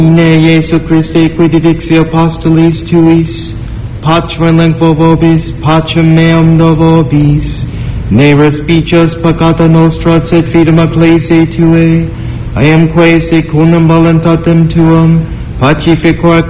Ne Jesu Christe quid dixi apostolis tuis, pacem lengvo vobis, pacem meum do vobis, ne respicias peccata nostra, sed fidem ecclesiae tuae, I am quae secundum voluntatem tuum, pacificor